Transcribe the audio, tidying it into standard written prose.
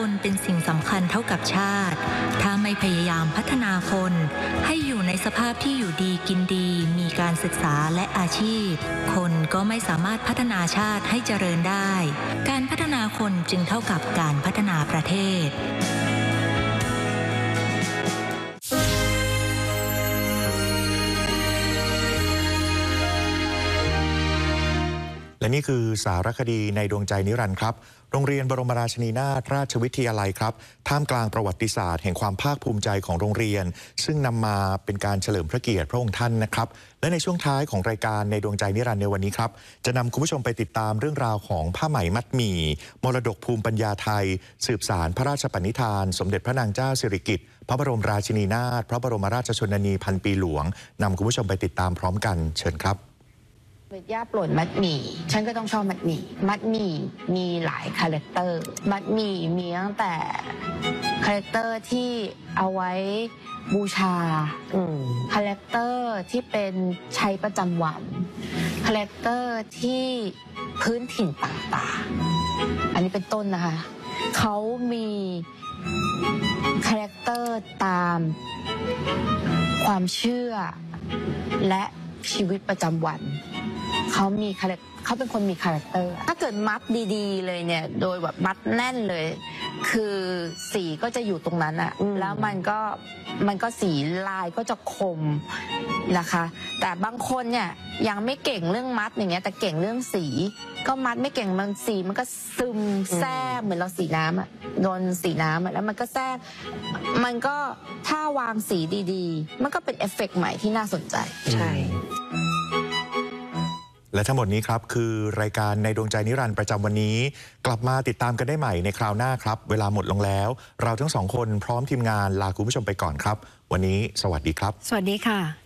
คนเป็นสิ่งสำคัญเท่ากับชาติถ้าไม่พยายามพัฒนาคนให้อยู่ในสภาพที่อยู่ดีกินดีมีการศึกษาและอาชีพคนก็ไม่สามารถพัฒนาชาติให้เจริญได้การพัฒนาคนจึงเท่ากับการพัฒนาประเทศและนี่คือสารคดีในดวงใจนิรันดร์ครับโรงเรียนบรมราชินีนาถราชวิทยาลัยครับท่ามกลางประวัติศาสตร์แห่งความภาคภูมิใจของโรงเรียนซึ่งนำมาเป็นการเฉลิมพระเกียรติพระองค์ท่านนะครับและในช่วงท้ายของรายการในดวงใจนิรันดร์ในวันนี้ครับจะนำคุณผู้ชมไปติดตามเรื่องราวของผ้าไหมมัดหมี่มรดกภูมิปัญญาไทยสืบสานพระราชปณิธานสมเด็จพระนางเจ้าสิริกิติ์พระบรมราชินีนาถพระบรมราชชนนีพันปีหลวงนำคุณผู้ชมไปติดตามพร้อมกันเชิญครับย่าโปรดมัดหมี่ฉันก็ต้องชอบมัดหมี่มัดหมี่มีหลายคาแรคเตอร์มัดหมี่มีตั้งแต่คาแรคเตอร์ที่เอาไว้บูชาคาแรคเตอร์ที่เป็นใช้ประจำวันคาแรคเตอร์ที่พื้นถิ่นต่างๆอันนี้เป็นต้นนะคะเขามีคาแรคเตอร์ตามความเชื่อและชีวิตประจำวันเขาเป็นคนมีคาแรคเตอร์ถ้าเกิดมัดดีๆเลยเนี่ยโดยแบบมัดแน่นเลยคือสีก็จะอยู่ตรงนั้นอะแล้วมันก็สีลายก็จะคมนะคะแต่บางคนเนี่ยยังไม่เก่งเรื่องมัดอย่างเงี้ยแต่เก่งเรื่องสีก็มัดไม่เก่งมันสีมันก็ซึมแทรกเหมือนเราสีน้ำอะโดนสีน้ำอะแล้วมันก็แทรกมันก็ถ้าวางสีดีๆมันก็เป็นเอฟเฟกต์ใหม่ที่น่าสนใจใช่และทั้งหมดนี้ครับคือรายการในดวงใจนิรันดร์ประจำวันนี้กลับมาติดตามกันได้ใหม่ในคราวหน้าครับเวลาหมดลงแล้วเราทั้งสองคนพร้อมทีมงานลาคุณผู้ชมไปก่อนครับวันนี้สวัสดีครับสวัสดีค่ะ